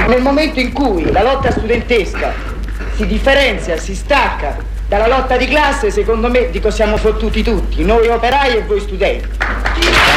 Nel momento in cui la lotta studentesca si differenzia, si stacca dalla lotta di classe, secondo me, dico, siamo fottuti tutti, noi operai e voi studenti.